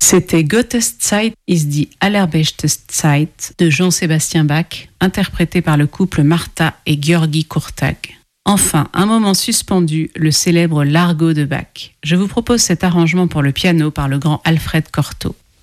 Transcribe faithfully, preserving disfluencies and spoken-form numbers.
C'était Gottes Zeit ist die allerbeste Zeit de Jean-Sébastien Bach, interprété par le couple Martha et György Kurtag. Enfin, un moment suspendu, le célèbre Largo de Bach. Je vous propose cet arrangement pour le piano par le grand Alfred Cortot.